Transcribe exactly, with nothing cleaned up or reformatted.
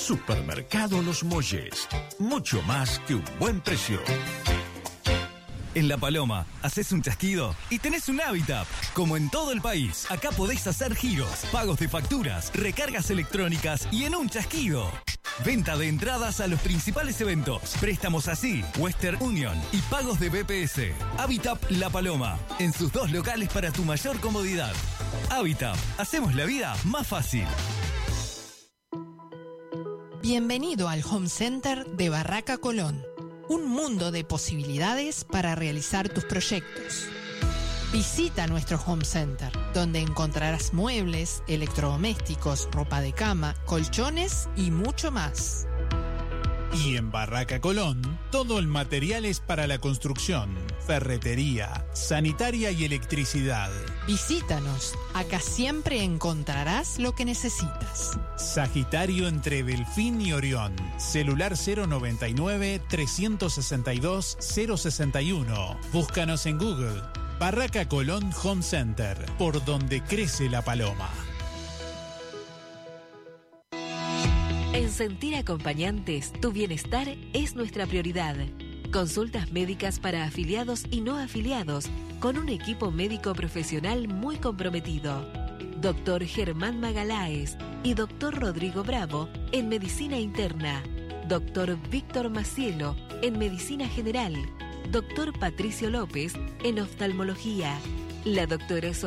Supermercado Los Molles. Mucho más que un buen precio. En La Paloma, haces un chasquido y tenés un Habitap. Como en todo el país, acá podéis hacer giros, pagos de facturas, recargas electrónicas y en un chasquido. Venta de entradas a los principales eventos, préstamos así, Western Union y pagos de B P S. Habitap La Paloma, en sus dos locales para tu mayor comodidad. Habitap, hacemos la vida más fácil. Bienvenido al Home Center de Barraca Colón. Un mundo de posibilidades para realizar tus proyectos. Visita nuestro Home Center, donde encontrarás muebles, electrodomésticos, ropa de cama, colchones y mucho más. Y en Barraca Colón, todo el material es para la construcción, ferretería, sanitaria y electricidad. Visítanos, acá siempre encontrarás lo que necesitas. Sagitario entre Delfín y Orión. Celular cero noventa y nueve, trescientos sesenta y dos, cero sesenta y uno. Búscanos en Google. Barraca Colón Home Center, por donde crece la paloma. En Sentir Acompañantes, tu bienestar es nuestra prioridad. Consultas médicas para afiliados y no afiliados, con un equipo médico profesional muy comprometido. Doctor Germán Magaláes y Doctor Rodrigo Bravo en Medicina Interna. Doctor Víctor Macielo en Medicina General. Doctor Patricio López en Oftalmología. La doctora Sofía